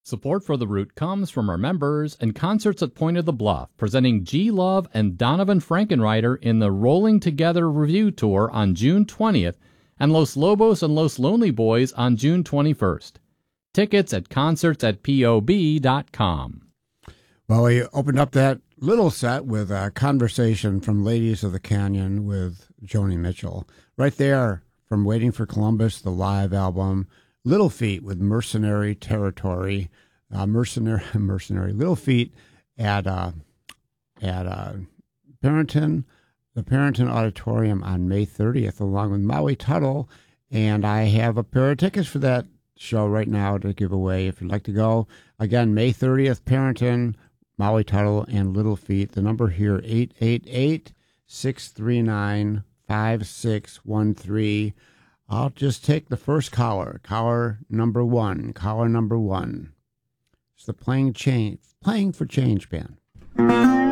Support for The Root comes from our members and Concerts at Point of the Bluff, presenting G. Love and Donovan Frankenreiter in the Rolling Together Review Tour on June 20th, and Los Lobos and Los Lonely Boys on June 21st. Tickets at concerts@pob.com. Well, we opened up that little set with a conversation from Ladies of the Canyon with Joni Mitchell. Right there, from Waiting for Columbus, the live album, Little Feat with Mercenary Territory, Mercenary Little Feat at Barrington, the Barrington Auditorium on May 30th, along with Maui Tuttle. And I have a pair of tickets for that show right now to give away if you'd like to go. Again, May 30th, Barrington, Maui Tuttle, and Little Feat. The number here, 888-639-5613. I'll just take the first caller. Caller number one. It's the Playing for Change band.